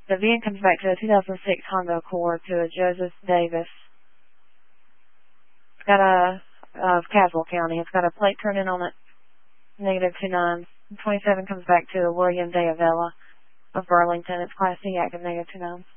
The VIN comes back to a 2006 Honda Accord to a Joseph Davis. It's got a Caswell County. It's got a plate turned in on it, -29. 27 comes back to a William De Avella of Burlington. It's Class C active, -29.